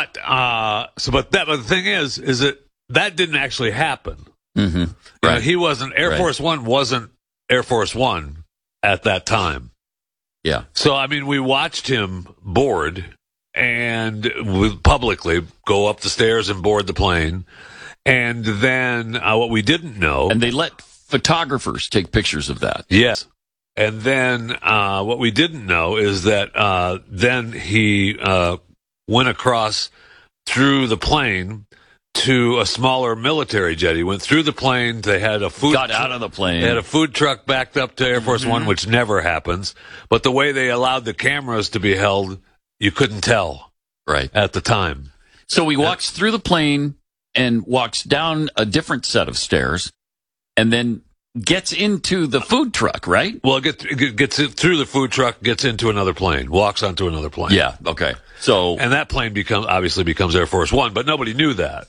but the thing is that didn't actually happen. Mm-hmm. Right. He wasn't Force One wasn't Air Force One at that time. Yeah. So I mean, we watched him board and publicly go up the stairs and board the plane, and then what we didn't know, and they let photographers take pictures of that. Yes. And then what we didn't know is that then he went across through the plane to a smaller military jet. He went through the plane. They had a food got out of the plane. They had a food truck backed up to Air Force One, which never happens. But the way they allowed the cameras to be held, you couldn't tell at the time. So he walks through the plane and walks down a different set of stairs, and then gets into the food truck, right? Well, gets through the food truck, gets into another plane, walks onto another plane. Yeah, okay. So, and that plane obviously becomes Air Force One, but nobody knew that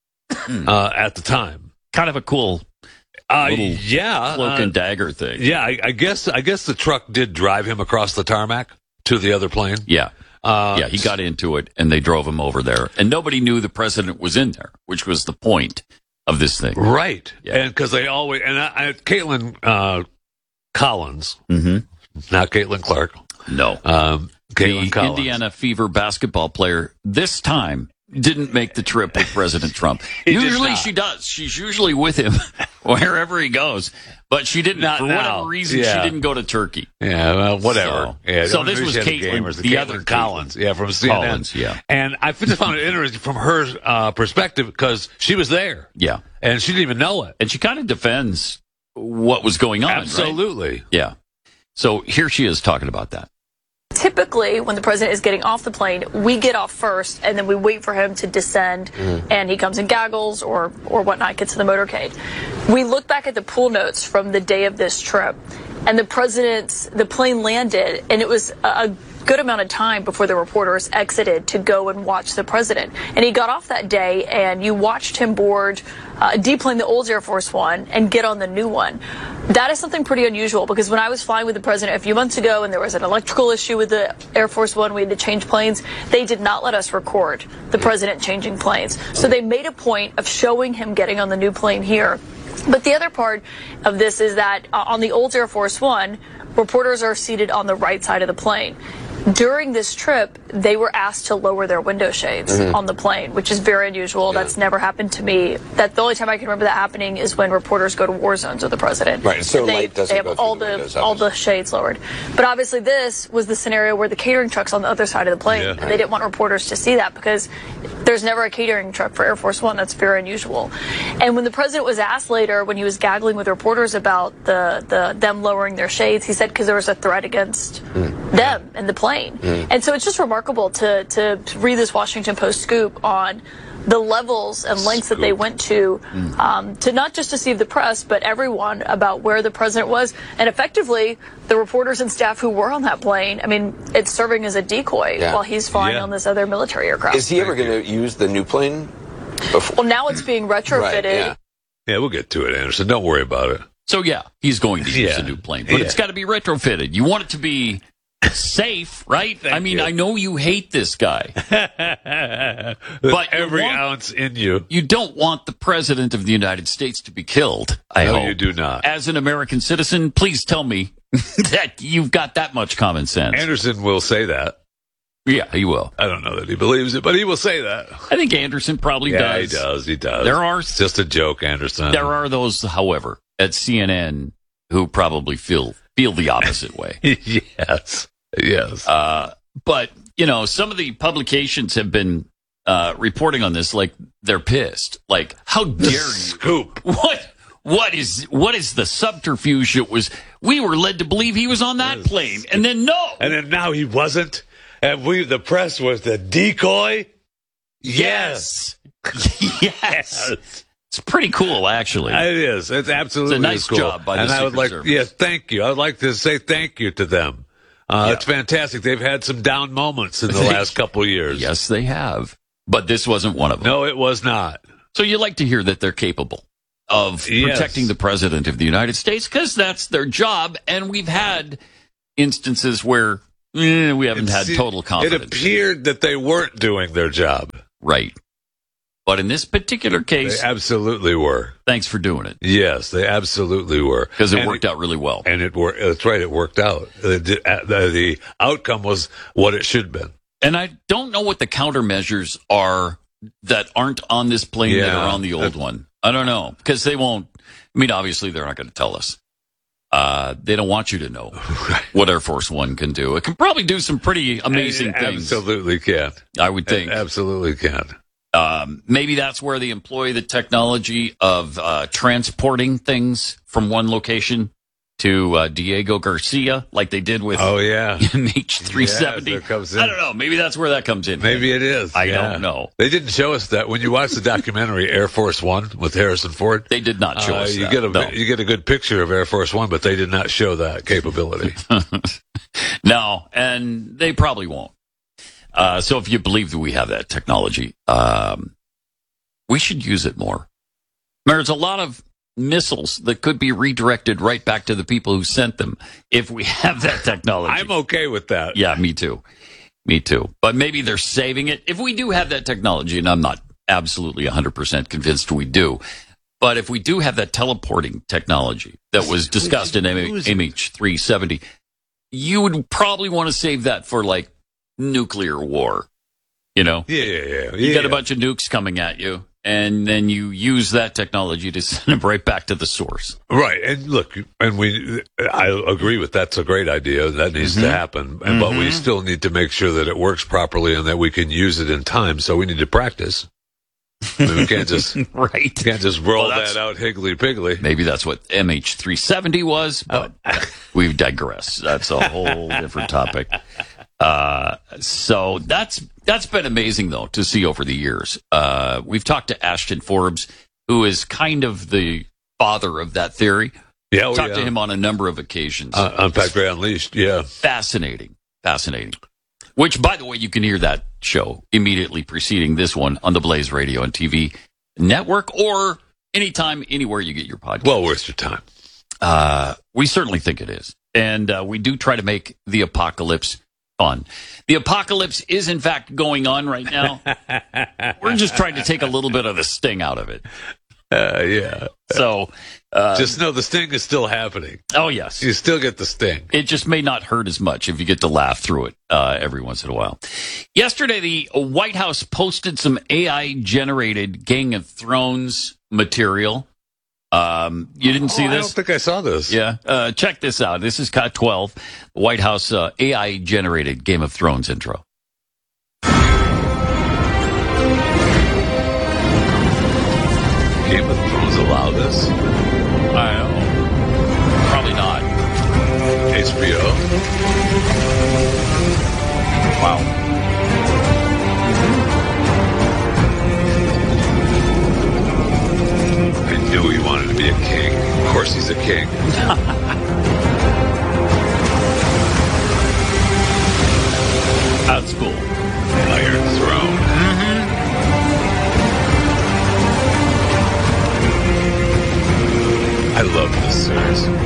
at the time. Kind of a cool little cloak and dagger thing. Yeah, I guess the truck did drive him across the tarmac to the other plane. Yeah. He got into it, and they drove him over there. And nobody knew the president was in there, which was the point of this thing. Right. Yeah. And because they always, and Caitlin Collins, not Caitlin Clark. No. Caitlin Collins. Indiana Fever basketball player this time didn't make the trip with President Trump. Usually she does. She's usually with him wherever he goes. But she didn't, for whatever reason, she didn't go to Turkey. Yeah, well, whatever. So this was Caitlin, the other Collins. Caitlin. Yeah, from CNN. Collins, yeah. And I just found it interesting from her perspective because she was there. Yeah. And she didn't even know it. And she kind of defends what was going on, Absolutely. Right? Yeah. So here she is talking about that. Typically, when the president is getting off the plane, we get off first, and then we wait for him to descend, and he comes in gaggles or whatnot, gets in the motorcade. We look back at the pool notes from the day of this trip, and the plane landed, and it was a good amount of time before the reporters exited to go and watch the president. And he got off that day, and you watched him board, deplane the old Air Force One and get on the new one. That is something pretty unusual, because when I was flying with the president a few months ago and there was an electrical issue with the Air Force One, we had to change planes, they did not let us record the president changing planes. So they made a point of showing him getting on the new plane here. But the other part of this is that on the old Air Force One, reporters are seated on the right side of the plane. During this trip, they were asked to lower their window shades on the plane, which is very unusual. That's never happened to me. The only time I can remember that happening is when reporters go to war zones with the president. Right, so light doesn't they go have through all the windows, all the shades lowered. But obviously this was the scenario where the catering truck's on the other side of the plane. And they didn't want reporters to see that because there's never a catering truck for Air Force One. That's very unusual. And when the president was asked later, when he was gaggling with reporters about them lowering their shades, he said because there was a threat against them and the plane. And so it's just remarkable to read this Washington Post scoop on the levels and lengths that they went to not just deceive the press, but everyone about where the president was. And effectively, the reporters and staff who were on that plane, I mean, it's serving as a decoy while he's flying on this other military aircraft. Is he ever going to use the new plane? Well, now it's being retrofitted. Right, yeah, we'll get to it, Anderson. Don't worry about it. So, he's going to use a new plane. But it's got to be retrofitted. You want it to be safe, right? I mean, I know you hate this guy. But every ounce in you. You don't want the president of the United States to be killed. I hope. You do not. As an American citizen, please tell me that you've got that much common sense. Anderson will say that. Yeah, he will. I don't know that he believes it, but he will say that. I think Anderson probably does. He does. It's just a joke, Anderson. There are those, however, at CNN who probably feel the opposite way. Yes. But, some of the publications have been reporting on this like they're pissed. Like, how dare you? Scoop. What is the subterfuge? We were led to believe he was on that plane, and then and then now he wasn't, and the press was the decoy. Yes. It's pretty cool, actually. It is. It's absolutely a nice cool. job by the Secret Service. Thank you. I would like to say thank you to them. It's fantastic. They've had some down moments in the last couple of years. Yes, they have. But this wasn't one of them. No, it was not. So you like to hear that they're capable of protecting the president of the United States because that's their job. And we've had instances where we haven't had total confidence. It appeared that they weren't doing their job. right. But in this particular case, they absolutely were. Thanks for doing it. Yes, they absolutely were. Because it worked out really well. And it worked. That's right, it worked out. The outcome was what it should have been. And I don't know what the countermeasures are that aren't on this plane that are on the old one. I don't know. Because they won't. I mean, obviously, they're not going to tell us. They don't want you to know what Air Force One can do. It can probably do some pretty amazing things. Absolutely can. I would think. It absolutely can. Maybe that's where they employ the technology of transporting things from one location to Diego Garcia, like they did with MH370. Yes, I don't know. Maybe that's where that comes in. Maybe it is. I don't know. They didn't show us that. When you watch the documentary Air Force One with Harrison Ford, they did not show us that. You get a good picture of Air Force One, but they did not show that capability. No, and they probably won't. So if you believe that we have that technology, we should use it more. There's a lot of missiles that could be redirected right back to the people who sent them if we have that technology. I'm okay with that. Yeah, me too. But maybe they're saving it. If we do have that technology, and I'm not absolutely 100% convinced we do, but if we do have that teleporting technology that was discussed in MH370, you would probably want to save that for like nuclear war. You know? Yeah. You got a bunch of nukes coming at you, and then you use that technology to send them right back to the source. Right. And look, I agree with that's a great idea. That needs to happen. But we still need to make sure that it works properly and that we can use it in time. So we need to practice. I mean, we can't just can't just roll that out higgly-piggly. Maybe that's what MH370 was, but we've digressed. That's a whole different topic. So that's been amazing, though, to see over the years. We've talked to Ashton Forbes, who is kind of the father of that theory. Yeah, talked to him on a number of occasions. On Pat Gray Unleashed, yeah. Fascinating. Which, by the way, you can hear that show immediately preceding this one on the Blaze Radio and TV network, or anytime, anywhere you get your podcast. Well worth your time. We certainly think it is. And we do try to make the apocalypse fun. The apocalypse is, in fact, going on right now. We're just trying to take a little bit of the sting out of it. Yeah. So just know the sting is still happening. Oh, yes. You still get the sting. It just may not hurt as much if you get to laugh through it every once in a while. Yesterday, the White House posted some AI-generated Game of Thrones material. You didn't see this? I don't think I saw this. Yeah. Check this out. This is Cut 12, the White House AI-generated Game of Thrones intro. Game of Thrones allow this? I know. Probably not. HBO? Wow. I knew he wanted to be a king. Of course he's a king. That's cool. Iron Throne. I love this series.